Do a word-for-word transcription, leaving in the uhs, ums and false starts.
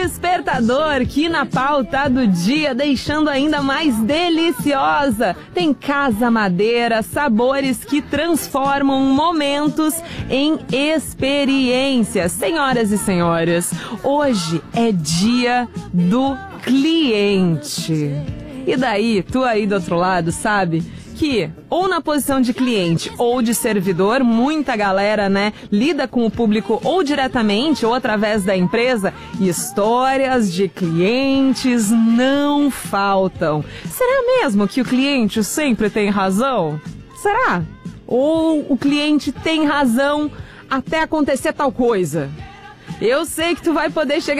despertador que na pauta do dia, deixando ainda mais deliciosa. Tem Casa Madeira, sabores que transformam momentos em experiências. Senhoras e senhores, hoje é dia do cliente. E daí, tu aí do outro lado, sabe que ou na posição de cliente ou de servidor, muita galera, né, lida com o público ou diretamente ou através da empresa, histórias de clientes não faltam. Será mesmo que o cliente sempre tem razão? Será? Ou o cliente tem razão até acontecer tal coisa? Eu sei que tu vai poder chegar